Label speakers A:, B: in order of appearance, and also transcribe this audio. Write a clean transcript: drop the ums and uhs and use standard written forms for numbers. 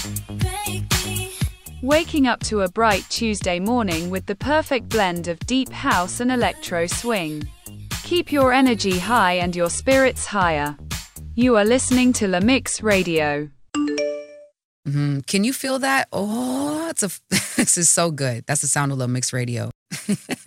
A: Waking up to a bright Tuesday morning with the perfect blend of deep house and electro swing. Keep your energy high and your spirits higher. You are listening to La Mix Radio.
B: Can you feel that? Oh, this is so good. That's the sound of La Mix Radio.